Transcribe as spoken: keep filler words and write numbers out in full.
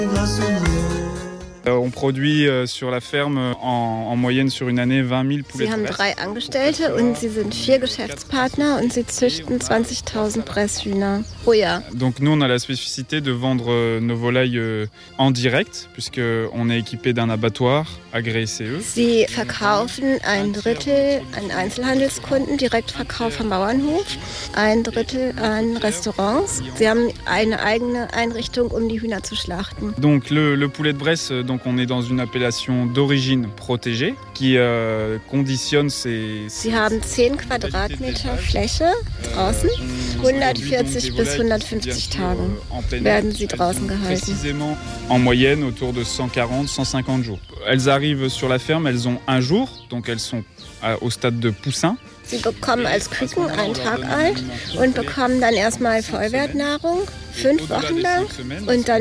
On produit sur la ferme en, en moyenne sur une année vingt mille poulets. Sie haben drei Angestellte und sie sind vier Geschäftspartner und sie züchten zwanzigtausend Presshühner pro Jahr. Donc nous on a la spécificité de vendre nos volailles en direct puisque on est équipé d'un abattoir agréé C E. Sie verkaufen ein Drittel an Einzelhandelskunden, Direktverkauf am Bauernhof, ein Drittel an Restaurants. Sie haben eine eigene Einrichtung, um die Hühner zu schlachten. Donc le, le poulet de Bresse, donc on est dans une appellation d'origine protégée qui euh, conditionne ces... Sie haben zehn Quadratmeter Fläche draußen, hundertvierzig bis hundertfünfzig Tagen werden sie draußen gehalten. Précisément en moyenne autour de cent quarante à cent cinquante jours. Elles arrivent sur la ferme, elles ont un jour, donc elles sont au stade de poussin. Sie bekommen als Küken einen Tag alt und bekommen dann erstmal Vollwertnahrung, fünf Wochen lang und dann